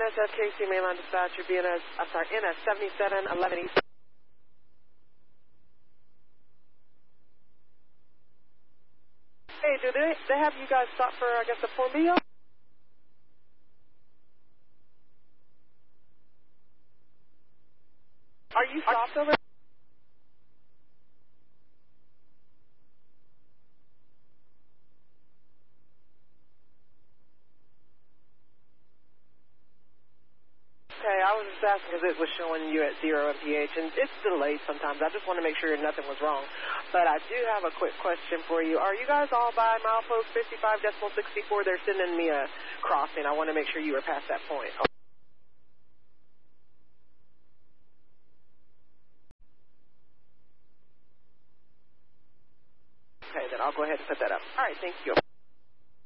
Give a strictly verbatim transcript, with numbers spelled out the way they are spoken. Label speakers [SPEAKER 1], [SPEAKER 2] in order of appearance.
[SPEAKER 1] S F K C mainline dispatcher, B N S, I'm sorry, N S seventy-seven eleven East. Hey, do they, they have you guys stop for, I guess, a Form B? Are you stopped over? Okay, I was just asking because it was showing you at zero M P H, and it's delayed sometimes. I just want to make sure nothing was wrong. But I do have a quick question for you. Are you guys all by milepost fifty-five decimal sixty-four? They're sending me a crossing. I want to make sure you were past that point. Okay, then I'll go ahead and put that up. All right, thank you.